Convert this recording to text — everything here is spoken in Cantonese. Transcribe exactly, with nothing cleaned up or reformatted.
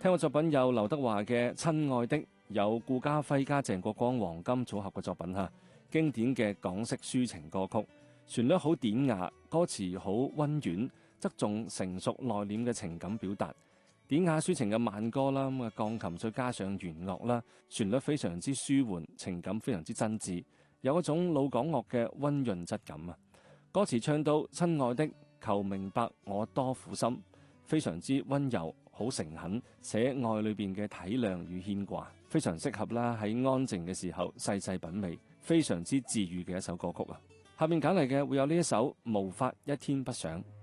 聽過作品有劉德華嘅《親愛的》，有顧嘉輝加鄭國江黃金組合嘅作品吓，經典嘅港式抒情歌曲，旋律好典雅，歌詞好溫婉，側重成熟內斂嘅情感表達。典雅抒情嘅慢歌啦，咁啊鋼琴再加上弦樂啦，旋律非常之舒緩，情感非常之真摯，有一種老港樂嘅溫潤質感啊！歌詞唱到親愛的，求明白我多苦心，非常之溫柔，好誠懇，寫愛裏邊嘅體諒與牽掛，非常適合啦喺安靜嘅時候細細品味，非常之治癒嘅一首歌曲啊！下面揀嚟嘅會有呢一首無法一天不想。